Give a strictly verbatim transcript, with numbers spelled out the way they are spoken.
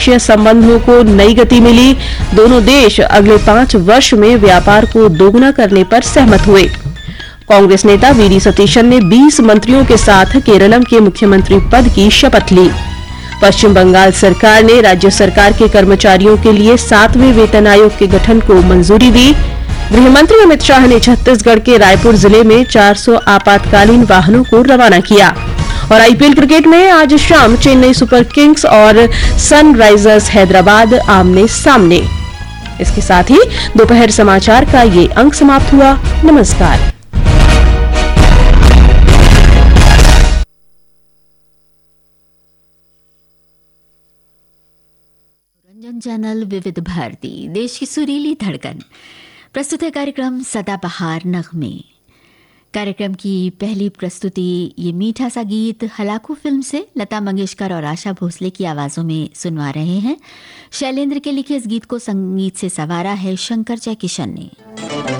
द्विपक्षीय संबंधों को नई गति मिली। दोनों देश अगले पांच वर्ष में व्यापार को दोगुना करने पर सहमत हुए। कांग्रेस नेता वी डी सतीशन ने बीस मंत्रियों के साथ केरलम के मुख्यमंत्री पद की शपथ ली। पश्चिम बंगाल सरकार ने राज्य सरकार के कर्मचारियों के लिए सातवें वेतन आयोग के गठन को मंजूरी दी। गृहमंत्री अमित शाह ने छत्तीसगढ़ के रायपुर जिले में चार सौ आपातकालीन वाहनों को रवाना किया। और आई पी एल क्रिकेट में आज शाम चेन्नई सुपर किंग्स और सनराइजर्स हैदराबाद आमने सामने। इसके साथ ही दोपहर समाचार का ये अंक समाप्त हुआ। नमस्कार। मनोरंजन चैनल विविध भारती, देश की सुरीली धड़कन, प्रस्तुत है कार्यक्रम सदाबहार नगमे। कार्यक्रम की पहली प्रस्तुति ये मीठा सा गीत हलाकू फिल्म से लता मंगेशकर और आशा भोसले की आवाजों में सुनवा रहे हैं। शैलेंद्र के लिखे इस गीत को संगीत से संवारा है शंकर जयकिशन ने।